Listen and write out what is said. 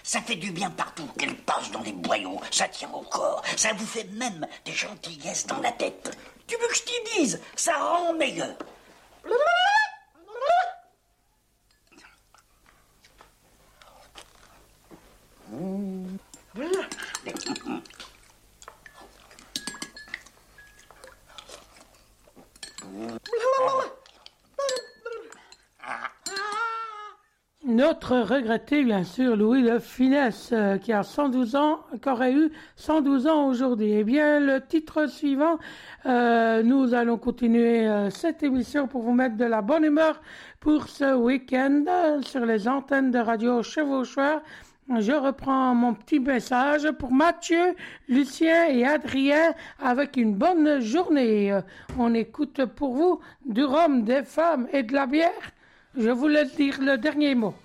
Ça fait du bien partout qu'elle passe dans les boyaux. Ça tient au corps. Ça vous fait même des gentillesses dans la tête. Tu veux que je t'y dise? Ça rend meilleur. Notre regretté, bien sûr, Louis de Funès, qui a 112 ans, qui aurait eu 112 ans aujourd'hui. Eh bien, le titre suivant, nous allons continuer cette émission pour vous mettre de la bonne humeur pour ce week-end sur les antennes de Radio Chevaucheur. Je reprends mon petit message pour Mathieu, Lucien et Adrien avec une bonne journée. On écoute pour vous du rhum, des femmes et de la bière. Je vous laisse dire le dernier mot.